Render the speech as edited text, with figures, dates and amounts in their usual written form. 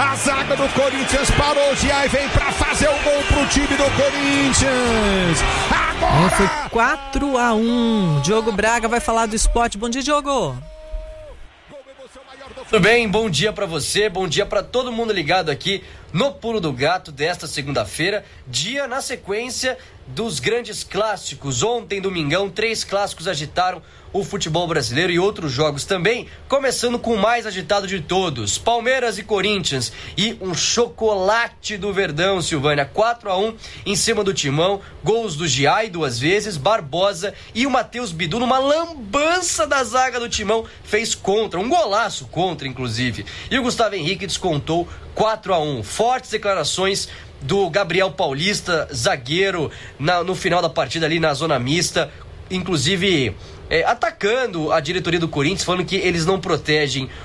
A zaga do Corinthians parou, Giai vem pra fazer o gol pro time do Corinthians. Agora! Foi 4-1. Diogo Braga vai falar do esporte. Bom dia, Diogo. Tudo bem? Bom dia pra você, bom dia pra todo mundo ligado aqui no Pulo do Gato desta segunda-feira, dia na sequência dos grandes clássicos. Ontem, domingão, 3 clássicos agitaram o futebol brasileiro e outros jogos também, começando com o mais agitado de todos, Palmeiras e Corinthians, e um chocolate do Verdão, Silvânia, 4-1 em cima do Timão, gols do Giai 2 vezes, Barbosa e o Matheus Bidu numa lambança da zaga do Timão, fez contra, um golaço contra inclusive, e o Gustavo Henrique descontou 4-1, fortes declarações do Gabriel Paulista, zagueiro, no final da partida ali na zona mista, inclusive atacando a diretoria do Corinthians, falando que eles não protegem